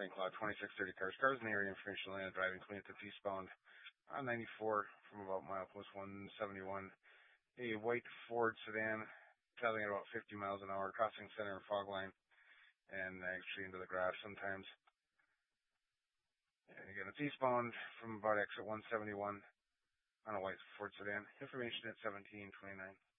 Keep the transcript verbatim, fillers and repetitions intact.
Saint Cloud, twenty-six thirty cars. Cars in the area, information land, driving Clinton eastbound on ninety-four from about milepost one seventy-one. A white Ford sedan traveling at about fifty miles an hour, crossing center and fog line, and actually into the grass sometimes. And again, it's eastbound from about exit one seventy-one on a white Ford sedan. Information at seventeen twenty-nine.